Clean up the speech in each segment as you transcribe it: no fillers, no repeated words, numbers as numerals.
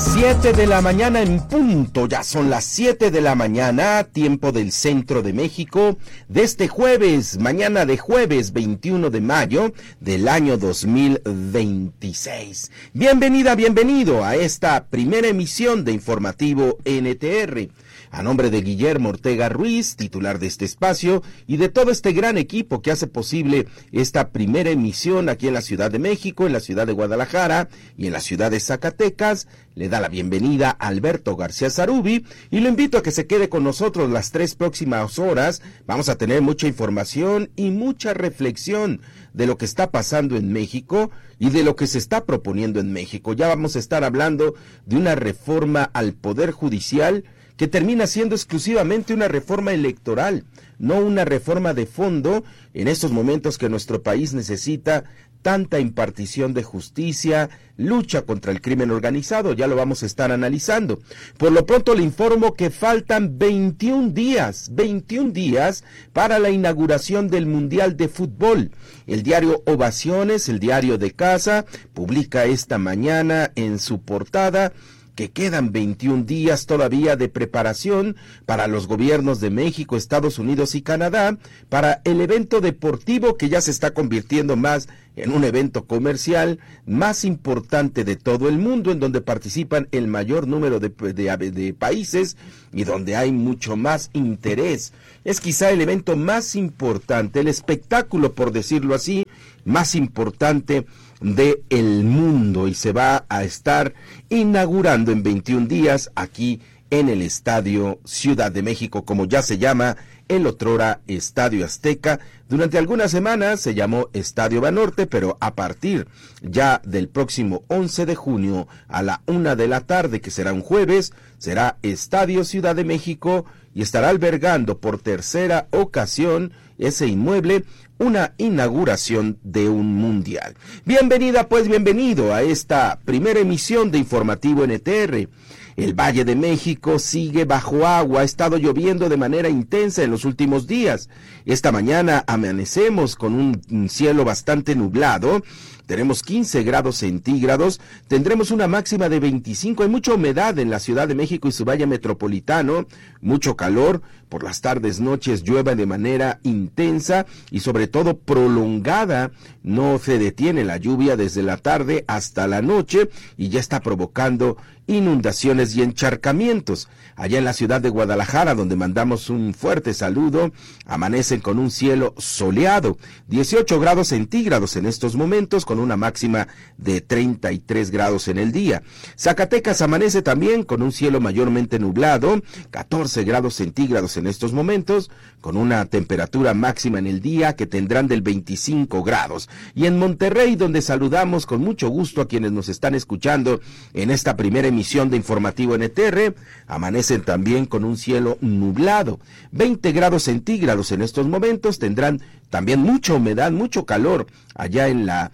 7 de la mañana en punto, ya son las 7 de la mañana, tiempo del centro de México, de este jueves, mañana de jueves 21 de mayo del año 2026. Bienvenida, bienvenido a esta primera emisión de Informativo NTR. A nombre de Guillermo Ortega Ruiz, titular de este espacio, y de todo este gran equipo que hace posible esta primera emisión aquí en la Ciudad de México, en la ciudad de Guadalajara y en la ciudad de Zacatecas, le da la bienvenida a Alberto García Zarubi y lo invito a que se quede con nosotros las 3 próximas horas. Vamos a tener mucha información y mucha reflexión de lo que está pasando en México y de lo que se está proponiendo en México. Ya vamos a estar hablando de una reforma al Poder Judicial que termina siendo exclusivamente una reforma electoral, no una reforma de fondo en estos momentos que nuestro país necesita tanta impartición de justicia, lucha contra el crimen organizado, ya lo vamos a estar analizando. Por lo pronto le informo que faltan 21 días para la inauguración del Mundial de Fútbol. El diario Ovaciones, el diario de casa, publica esta mañana en su portada que quedan 21 días todavía de preparación para los gobiernos de México, Estados Unidos y Canadá para el evento deportivo que ya se está convirtiendo más en un evento comercial más importante de todo el mundo, en donde participan el mayor número de países y donde hay mucho más interés. Es quizá el evento más importante, el espectáculo, por decirlo así, más importante del mundo, y se va a estar inaugurando en 21 días aquí en el Estadio Ciudad de México, como ya se llama el otrora Estadio Azteca. Durante algunas semanas se llamó Estadio Banorte, pero a partir ya del próximo 11 de junio a la 1 de la tarde, que será un jueves, será Estadio Ciudad de México y estará albergando por tercera ocasión ese inmueble una inauguración de un mundial. Bienvenida, pues bienvenido a esta primera emisión de Informativo NTR. El Valle de México sigue bajo agua, ha estado lloviendo de manera intensa en los últimos días. Esta mañana amanecemos con un cielo bastante nublado. Tenemos 15 grados centígrados, tendremos una máxima de 25, hay mucha humedad en la Ciudad de México y su valle metropolitano, mucho calor, por las tardes, noches llueve de manera intensa y sobre todo prolongada, no se detiene la lluvia desde la tarde hasta la noche y ya está provocando inundaciones y encharcamientos. Allá en la ciudad de Guadalajara, donde mandamos un fuerte saludo, amanecen con un cielo soleado, 18 grados centígrados en estos momentos, con una máxima de 33 grados en el día. Zacatecas amanece también con un cielo mayormente nublado, 14 grados centígrados en estos momentos, con una temperatura máxima en el día que tendrán del 25 grados. Y en Monterrey, donde saludamos con mucho gusto a quienes nos están escuchando en esta primera emisión de Informativo NTR, amanecen también con un cielo nublado, 20 grados centígrados en estos momentos, tendrán también mucha humedad, mucho calor allá en la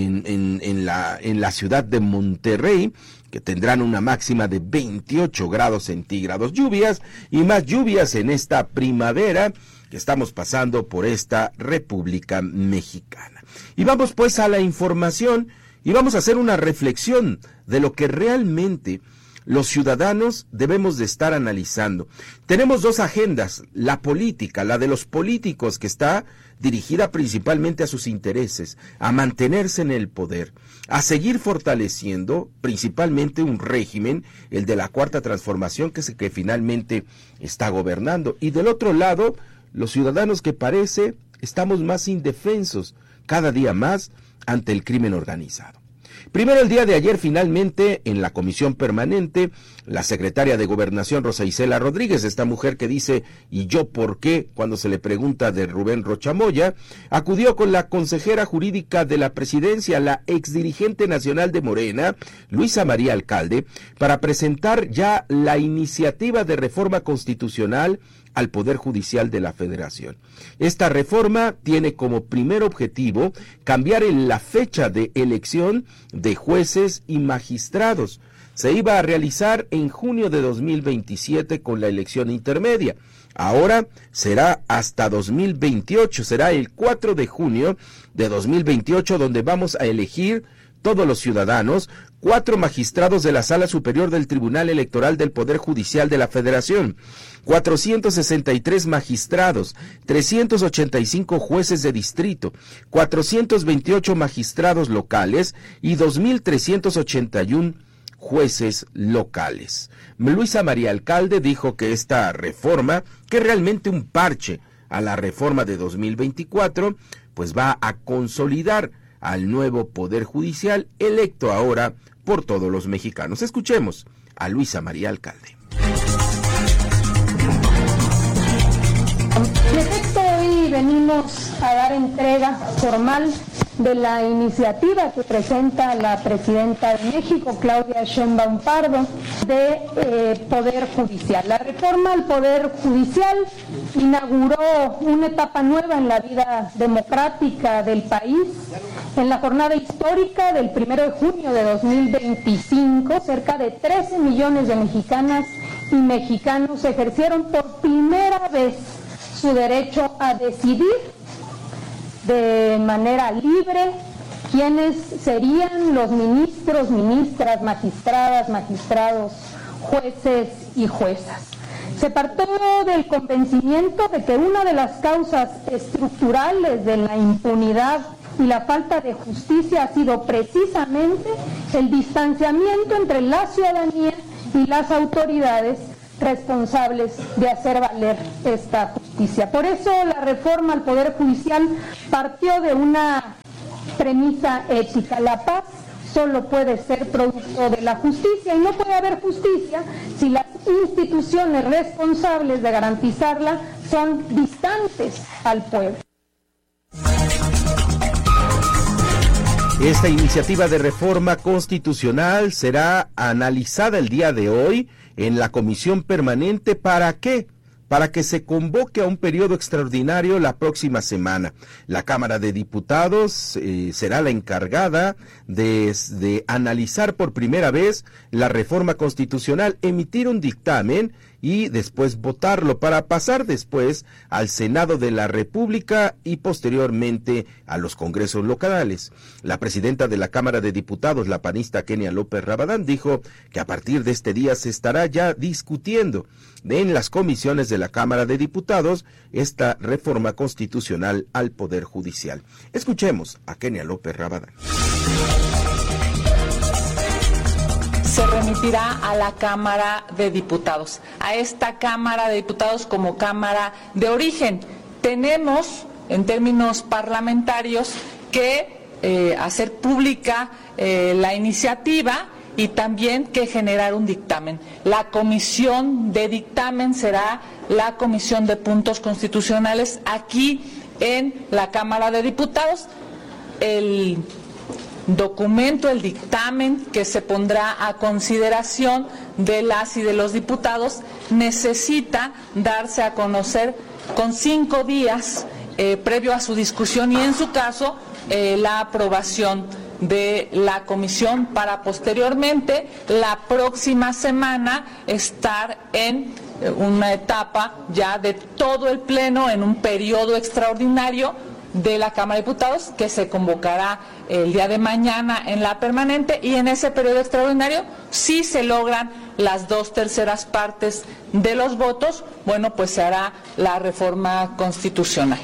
ciudad de Monterrey, que tendrán una máxima de 28 grados centígrados. Lluvias y más lluvias en esta primavera que estamos pasando por esta República Mexicana. Y vamos pues a la información y vamos a hacer una reflexión de lo que realmente los ciudadanos debemos de estar analizando. Tenemos 2 agendas, la política, la de los políticos, que está dirigida principalmente a sus intereses, a mantenerse en el poder, a seguir fortaleciendo principalmente un régimen, el de la Cuarta Transformación, que es el que finalmente está gobernando. Y del otro lado, los ciudadanos que parece estamos más indefensos, cada día más, ante el crimen organizado. Primero, el día de ayer, finalmente, en la comisión permanente, la secretaria de Gobernación, Rosa Isela Rodríguez, esta mujer que dice, ¿y yo por qué?, cuando se le pregunta de Rubén Rocha Moya, acudió con la consejera jurídica de la presidencia, la exdirigente nacional de Morena, Luisa María Alcalde, para presentar ya la iniciativa de reforma constitucional al Poder Judicial de la Federación. Esta reforma tiene como primer objetivo cambiar la fecha de elección de jueces y magistrados. Se iba a realizar en junio de 2027 con la elección intermedia. Ahora será hasta 2028, será el 4 de junio de 2028 donde vamos a elegir todos los ciudadanos, 4 magistrados de la Sala Superior del Tribunal Electoral del Poder Judicial de la Federación, 463 magistrados, 385 jueces de distrito, 428 magistrados locales y 2.381 jueces locales. Luisa María Alcalde dijo que esta reforma, que es realmente un parche a la reforma de 2024, pues va a consolidar al nuevo Poder Judicial electo ahora por todos los mexicanos. Escuchemos a Luisa María Alcalde. En efecto, hoy venimos a dar entrega formal de la iniciativa que presenta la presidenta de México, Claudia Sheinbaum Pardo, de Poder Judicial. La reforma al Poder Judicial inauguró una etapa nueva en la vida democrática del país. En la jornada histórica del 1 de junio de 2025, cerca de 13 millones de mexicanas y mexicanos ejercieron por primera vez su derecho a decidir de manera libre quiénes serían los ministros, ministras, magistradas, magistrados, jueces y juezas. Se partió del convencimiento de que una de las causas estructurales de la impunidad y la falta de justicia ha sido precisamente el distanciamiento entre la ciudadanía y las autoridades responsables de hacer valer esta justicia. Por eso la reforma al Poder Judicial partió de una premisa ética: la paz solo puede ser producto de la justicia, y no puede haber justicia si las instituciones responsables de garantizarla son distantes al pueblo. Esta iniciativa de reforma constitucional será analizada el día de hoy en la comisión permanente. ¿Para qué? Para que se convoque a un periodo extraordinario la próxima semana. La Cámara de Diputados será la encargada de analizar por primera vez la reforma constitucional, emitir un dictamen y después votarlo, para pasar después al Senado de la República y posteriormente a los congresos locales. La presidenta de la Cámara de Diputados, la panista Kenia López Rabadán, dijo que a partir de este día se estará ya discutiendo en las comisiones de la Cámara de Diputados esta reforma constitucional al Poder Judicial. Escuchemos a Kenia López Rabadán. Se remitirá a la Cámara de Diputados, a esta Cámara de Diputados como Cámara de origen. Tenemos, en términos parlamentarios, que hacer pública la iniciativa y también que generar un dictamen. La comisión de dictamen será la Comisión de Puntos Constitucionales aquí en la Cámara de Diputados. El documento, el dictamen que se pondrá a consideración de las y de los diputados necesita darse a conocer con 5 días previo a su discusión y, en su caso, la aprobación de la comisión, para posteriormente la próxima semana estar en una etapa ya de todo el pleno en un periodo extraordinario de la Cámara de Diputados, que se convocará el día de mañana en la permanente, y en ese periodo extraordinario, si se logran las 2/3 partes de los votos, bueno, pues se hará la reforma constitucional.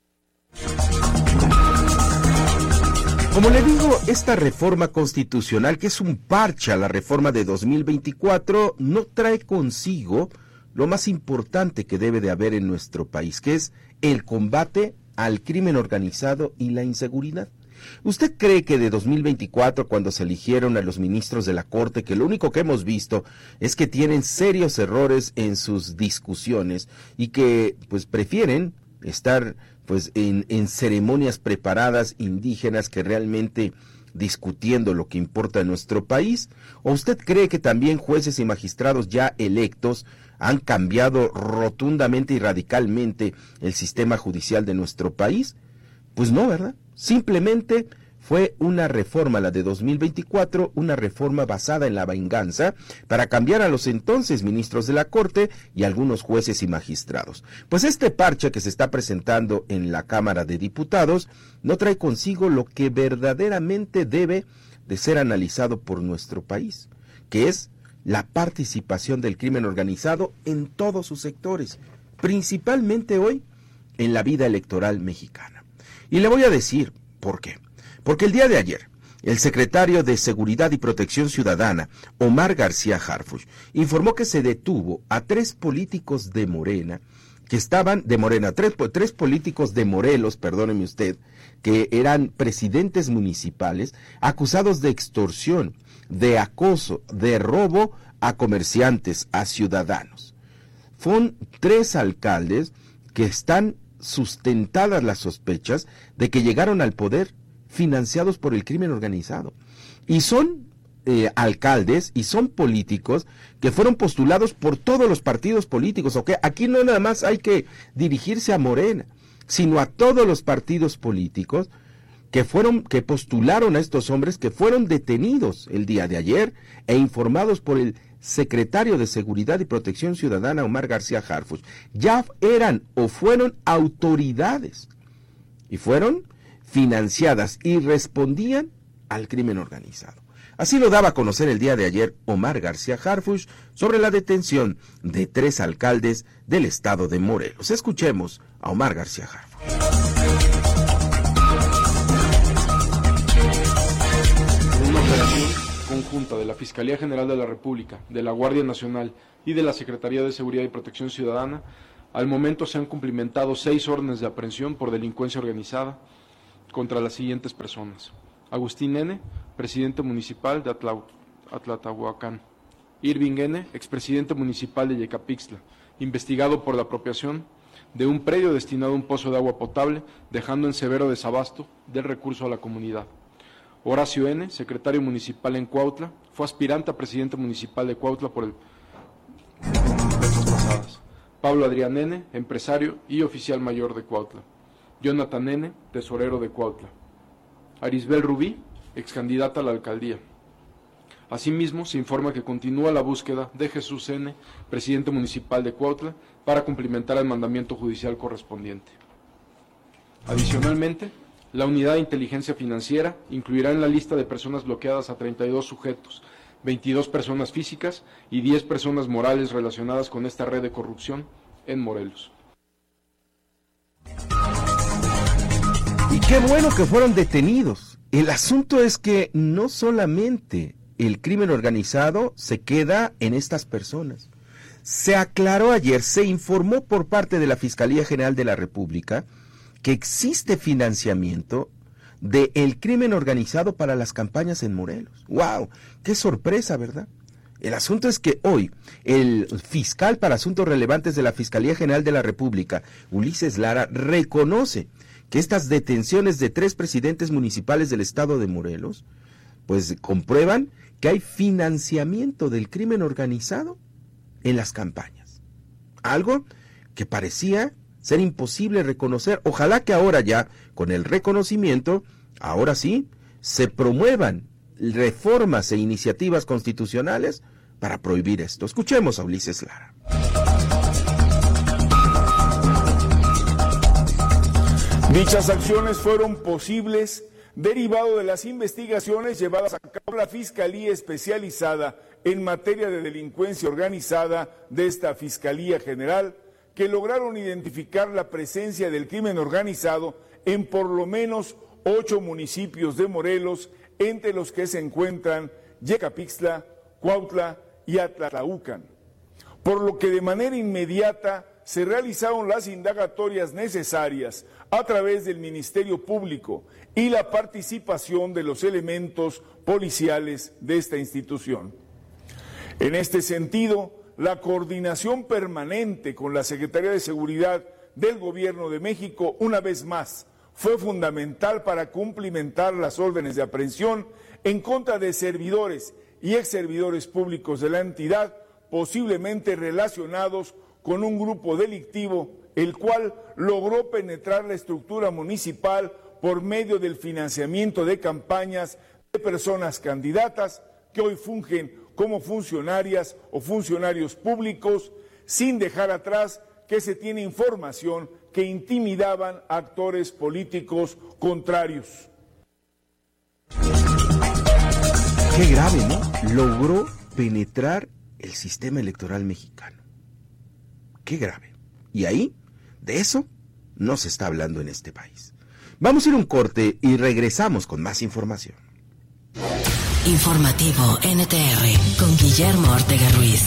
Como le digo, esta reforma constitucional, que es un parche a la reforma de 2024, no trae consigo lo más importante que debe de haber en nuestro país, que es el combate al crimen organizado y la inseguridad. ¿Usted cree que de 2024, cuando se eligieron a los ministros de la Corte, que lo único que hemos visto es que tienen serios errores en sus discusiones y que pues prefieren estar pues en ceremonias preparadas indígenas que realmente discutiendo lo que importa en nuestro país? ¿O usted cree que también jueces y magistrados ya electos han cambiado rotundamente y radicalmente el sistema judicial de nuestro país? Pues no, ¿verdad? Simplemente fue una reforma, la de 2024, una reforma basada en la venganza para cambiar a los entonces ministros de la Corte y algunos jueces y magistrados. Pues este parche que se está presentando en la Cámara de Diputados no trae consigo lo que verdaderamente debe de ser analizado por nuestro país, que es la participación del crimen organizado en todos sus sectores, principalmente hoy en la vida electoral mexicana. Y le voy a decir por qué. Porque el día de ayer, el secretario de Seguridad y Protección Ciudadana, Omar García Harfuch, informó que se detuvo a 3 políticos de Morena, que estaban de Morena, tres políticos de Morelos, perdóneme usted, que eran presidentes municipales, acusados de extorsión, de acoso, de robo a comerciantes, a ciudadanos. Fueron 3 alcaldes que están sustentadas las sospechas de que llegaron al poder financiados por el crimen organizado. Y son alcaldes y son políticos que fueron postulados por todos los partidos políticos. ¿Okay? Aquí no nada más hay que dirigirse a Morena, sino a todos los partidos políticos que postularon a estos hombres, que fueron detenidos el día de ayer e informados por el secretario de Seguridad y Protección Ciudadana, Omar García Harfuch. Ya eran o fueron autoridades y fueron financiadas y respondían al crimen organizado. Así lo daba a conocer el día de ayer Omar García Harfuch sobre la detención de 3 alcaldes del estado de Morelos. Escuchemos a Omar García Harfuch. Una operación conjunta de la Fiscalía General de la República, de la Guardia Nacional y de la Secretaría de Seguridad y Protección Ciudadana, al momento se han cumplimentado 6 órdenes de aprehensión por delincuencia organizada contra las siguientes personas: Agustín N., presidente municipal de Atlatahuacán; Irving N., expresidente municipal de Yecapixtla, investigado por la apropiación de un predio destinado a un pozo de agua potable, dejando en severo desabasto del recurso a la comunidad; Horacio N., secretario municipal en Cuautla, fue aspirante a presidente municipal de Cuautla por el fechas pasadas; Pablo Adrián N., empresario y oficial mayor de Cuautla; Jonathan N., tesorero de Cuautla; Arisbel Rubí, excandidata a la alcaldía. Asimismo, se informa que continúa la búsqueda de Jesús N., presidente municipal de Cuautla, para cumplimentar el mandamiento judicial correspondiente. Adicionalmente, la Unidad de Inteligencia Financiera incluirá en la lista de personas bloqueadas a 32 sujetos, 22 personas físicas y 10 personas morales relacionadas con esta red de corrupción en Morelos. Y qué bueno que fueron detenidos. El asunto es que no solamente el crimen organizado se queda en estas personas. Se aclaró ayer, se informó por parte de la Fiscalía General de la República que existe financiamiento del crimen organizado para las campañas en Morelos. ¡Wow! ¡Qué sorpresa!, ¿verdad? El asunto es que hoy el fiscal para asuntos relevantes de la Fiscalía General de la República, Ulises Lara, reconoce que estas detenciones de 3 presidentes municipales del estado de Morelos, pues comprueban que hay financiamiento del crimen organizado en las campañas. Algo que parecía ser imposible reconocer. Ojalá que ahora ya, con el reconocimiento, ahora sí, se promuevan reformas e iniciativas constitucionales para prohibir esto. Escuchemos a Ulises Lara. Dichas acciones fueron posibles derivado de las investigaciones llevadas a cabo por la Fiscalía Especializada en materia de delincuencia organizada de esta Fiscalía General, que lograron identificar la presencia del crimen organizado en por lo menos 8 municipios de Morelos, entre los que se encuentran Yecapixtla, Cuautla y Atlatahuacán. Por lo que de manera inmediata se realizaron las indagatorias necesarias a través del Ministerio Público y la participación de los elementos policiales de esta institución. En este sentido, la coordinación permanente con la Secretaría de Seguridad del Gobierno de México, una vez más, fue fundamental para cumplimentar las órdenes de aprehensión en contra de servidores y exservidores públicos de la entidad, posiblemente relacionados con un grupo delictivo, el cual logró penetrar la estructura municipal por medio del financiamiento de campañas de personas candidatas que hoy fungen como funcionarias o funcionarios públicos, sin dejar atrás que se tiene información que intimidaban a actores políticos contrarios. Qué grave, ¿no? Logró penetrar el sistema electoral mexicano. Qué grave. Y ahí, de eso, no se está hablando en este país. Vamos a ir a un corte y regresamos con más información. Informativo NTR con Guillermo Ortega Ruiz.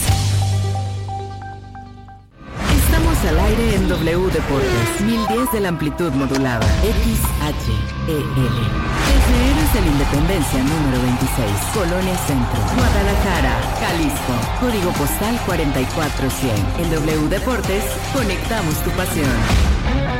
Estamos al aire en W Deportes, 1010 de la amplitud modulada, XHEL. Desde Héroes de la Independencia número 26, Colonia Centro, Guadalajara, Jalisco, código postal 44100. En W Deportes, conectamos tu pasión.